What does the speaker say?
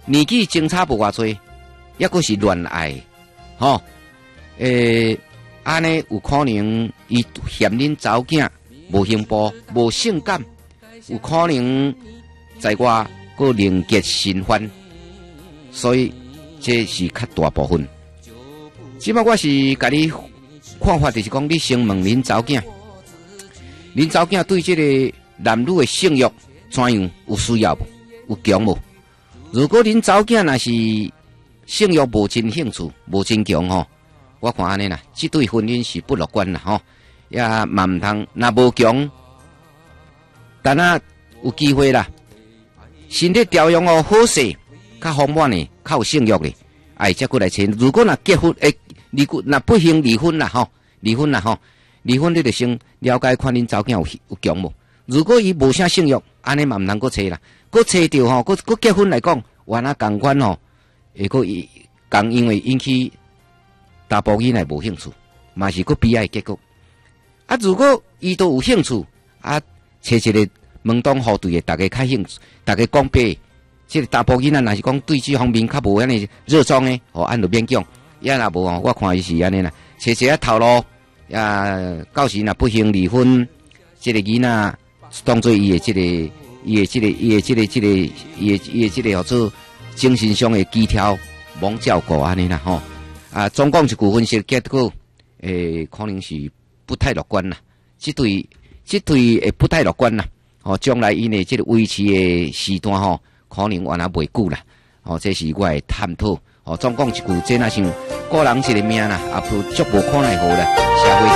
年纪相差无偌多，抑阁是恋爱，吼，安尼有可能伊嫌恁查某囝无幸福、无性感，有可能在外阁另结新欢，所以这是较大部分。即摆我是甲你看法，就是讲你先问恁查某囝，恁查某囝对这个男女的性欲怎样有需要无？有强无？如果恁查某囝若是性欲无真兴趣、无真强吼，我看安尼啦，这对婚姻是不乐观啦吼，也嘛唔通，若无强，但啊有机会啦，身体调养哦好势，较丰满的，较有性欲的，哎，才过来签。如果若结婚，若不幸离婚啦吼，离婚你就先了解看恁查某囝有强无。如果伊无啥性欲，安尼嘛唔通搁找啦，搁找着吼，搁结婚来讲，原来共款吼，会搁因为引起大部分人无兴趣，嘛是搁悲哀结果。啊，如果伊都有兴趣，啊，找一个门当户对的，大家较兴趣，大家讲白，即个大部分人若是讲对这方面较无安尼热衷的，哦，按着勉强。也若无哦，我看伊是安尼啦，找一个头路，到时若不幸离婚，这个囡仔当做伊的这个叫做精神上的基条，罔照顾安尼啦吼。啊，总共一句分析结果，可能是不太乐观啦。这对不太乐观啦。哦，将来因的这个维持的时段吼，可能原来袂久啦。哦，这是我的探讨。哦，总共一句，这若像个人一个命啦，也不足无可奈何啦，社会。